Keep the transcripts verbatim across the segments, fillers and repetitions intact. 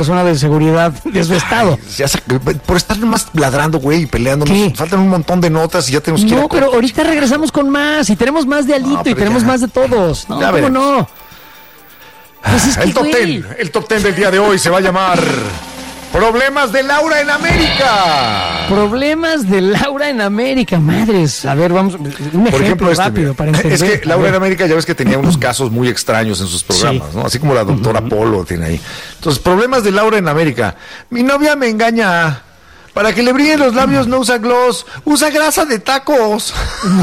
persona de seguridad de su estado. Ay, ya se, por estar nomás ladrando, güey, y peleando. ¿Qué? Faltan un montón de notas y ya tenemos que ir No, a pero corte. ahorita regresamos con más y tenemos más de Alito No, y pero tenemos ya. más de todos. No, Ya ¿cómo veremos. no? Pues es que, El top güey, ten, el top ten del día de hoy se va a llamar Problemas de Laura en América. Problemas de Laura en América, madres. A ver, vamos, un ejemplo Por ejemplo, este, rápido mira, para entender. es que A Laura ver. en América ya ves que tenía unos casos muy extraños en sus programas, Sí. ¿no? Así como la doctora Polo tiene ahí. Entonces, Problemas de Laura en América. Mi novia me engaña. Para que le brillen los labios no usa gloss, usa grasa de tacos.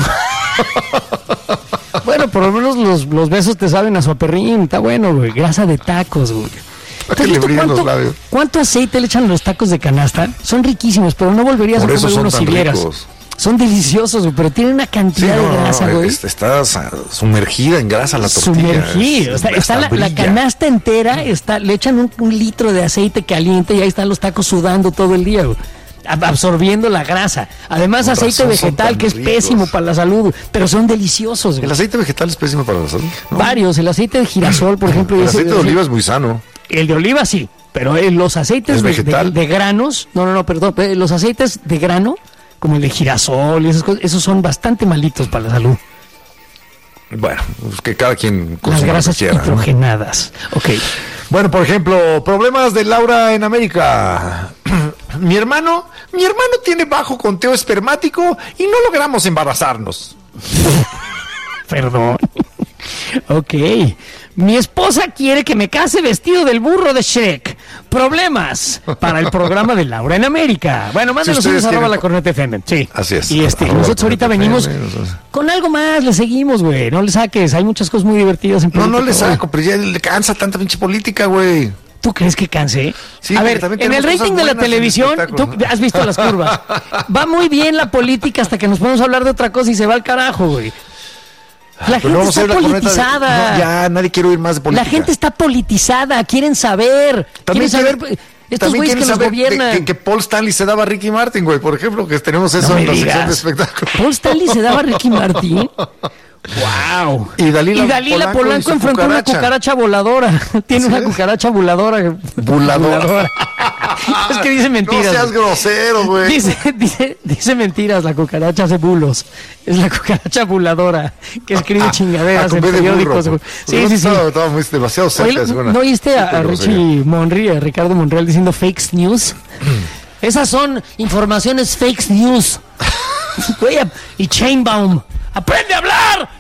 Bueno, por lo menos los, los besos te saben a su aperrín. Está bueno, güey. Grasa de tacos, güey. Para que ¿Has le visto brillen los cuánto, labios. cuánto aceite le echan a los tacos de canasta? Son riquísimos, pero no volverías Por a eso comer son unos tan si vieras. ricos. Son deliciosos, güey, pero tienen una Sí, cantidad no, de no, grasa, no, güey. es- estás ah, sumergida en grasa la tortilla. Sumergida. Es- O sea, está hasta la, la brilla. canasta entera, está, le echan un, un litro de aceite caliente y ahí están los tacos sudando todo el día, güey, ab- absorbiendo la grasa. Además, Con aceite razón son vegetal, tan que es ricos. pésimo para la salud, pero son deliciosos, güey. El aceite vegetal es pésimo para la salud, ¿no? Varios, el aceite de girasol, por ejemplo. y El ese- aceite de oliva es muy sano. El de oliva sí, pero eh, los aceites ¿Es de, vegetal? de- de granos, no, no, no, perdón, eh, los aceites de grano, como el de girasol y esas cosas, esos son bastante malitos para la salud. Bueno, pues que cada quien Las consuma lo que grasas quiera, ¿no? hidrogenadas. Ok. Bueno, por ejemplo, problemas de Laura en América. Mi hermano, mi hermano tiene bajo conteo espermático y no logramos embarazarnos. Perdón. Ok. Mi esposa quiere que me case vestido del burro de Shrek. Problemas para el programa de Laura en América. Bueno, mándenos ustedes unos arroba quieren- la corneta F M. Sí. Así es. Y este, Arroba nosotros la ahorita corneta venimos F M, nosotros- con algo más. Le seguimos, güey. No le saques. Hay muchas cosas muy divertidas en No, no política, le güey. saco, pero ya le cansa tanta pinche política, güey. ¿Tú crees que canse? Sí, a porque ver, también en el tenemos rating cosas de la buenas en el televisión, tú espectáculo, ¿no? has visto las curvas. Va muy bien la política hasta que nos podemos hablar de otra cosa y se va al carajo, güey. La Pero gente vamos a está ver la corneta de- politizada. No, ya, nadie quiere oír más de política. La gente está politizada, quieren saber. También quieren saber quieren- estos también güeyes que quieren nos saber gobiernan. Que, que Paul Stanley se daba a Ricky Martin, güey, por ejemplo, que tenemos eso No me en la sección de digas. espectáculos. Paul Stanley se daba a Ricky Martin. Wow. Y Dalila, Y Dalila Polanco, Polanco y su enfrentó una cucaracha. cucaracha voladora. Tiene ¿Así una es? cucaracha voladora. Buladora. Es que dice mentiras. No seas güey. grosero, güey. Dice, dice, dice mentiras, la cucaracha hace bulos. Es la cucaracha buladora que escribe chingaderas Ah, con en B de burro, periódicos. pues. güey. Sí, sí, sí. Estaba, estaba muy demasiado Oye, cerca. según- ¿no oíste a, a Sí, Richie Monri, a Ricardo Monreal diciendo fake news? Esas son informaciones fake news. Güey, y Chainbaum, ¡aprende a hablar!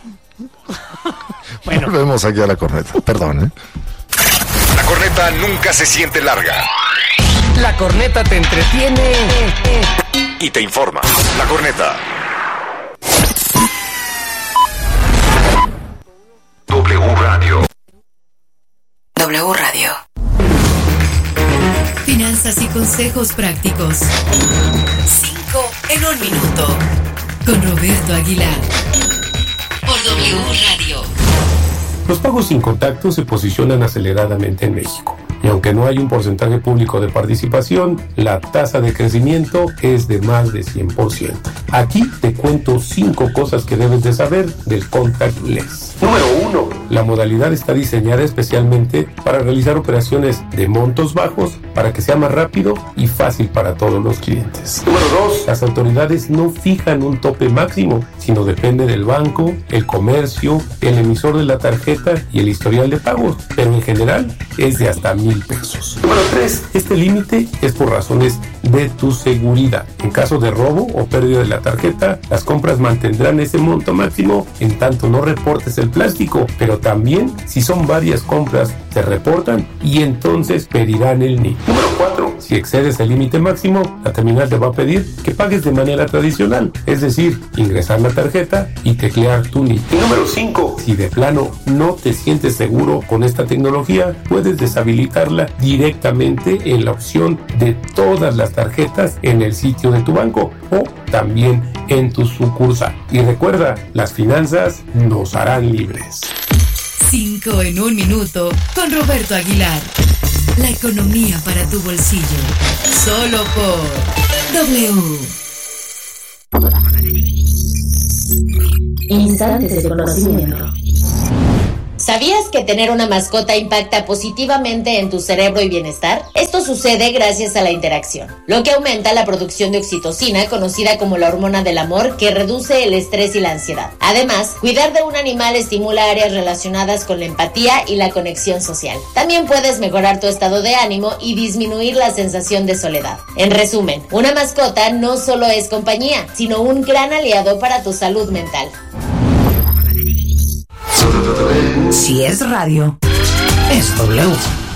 Bueno, Volvemos aquí a la corneta. Perdón, ¿eh? La corneta nunca se siente larga la corneta te entretiene. y te informa. La corneta. W Radio. W Radio. Finanzas y consejos prácticos. Cinco en un minuto. Con Roberto Aguilar. Por W Radio. Los pagos sin contacto se posicionan aceleradamente en México. Y aunque no hay un porcentaje público de participación, la tasa de crecimiento es de más de cien por ciento. Aquí te cuento cinco cosas que debes de saber del contactless. Número uno. La modalidad está diseñada especialmente para realizar operaciones de montos bajos para que sea más rápido y fácil para todos los clientes. Número dos. Las autoridades no fijan un tope máximo, sino depende del banco, el comercio, el emisor de la tarjeta y el historial de pagos, pero en general es de hasta mil pesos. Número tres. Este límite es por razones de tu seguridad. En caso de robo o pérdida de la tarjeta, las compras mantendrán ese monto máximo en tanto no reportes el plástico, pero también si son varias compras te reportan y entonces pedirán el N I P. Número cuatro. Si excedes el límite máximo, la terminal te va a pedir que pagues de manera tradicional, es decir, ingresar la tarjeta y teclear tu N I P. Y número cinco. Si de plano no te sientes seguro con esta tecnología, puedes deshabilitarla directamente en la opción de todas las tarjetas en el sitio de tu banco o también en tu sucursal. Y recuerda, las finanzas nos harán libres. Cinco en un minuto. Con Roberto Aguilar. La economía para tu bolsillo. Solo por W. Instantes de conocimiento. ¿Sabías que tener una mascota impacta positivamente en tu cerebro y bienestar? Esto sucede gracias a la interacción, lo que aumenta la producción de oxitocina, conocida como la hormona del amor, que reduce el estrés y la ansiedad. Además, cuidar de un animal estimula áreas relacionadas con la empatía y la conexión social. También puedes mejorar tu estado de ánimo y disminuir la sensación de soledad. En resumen, una mascota no solo es compañía, sino un gran aliado para tu salud mental. Si es radio, es W.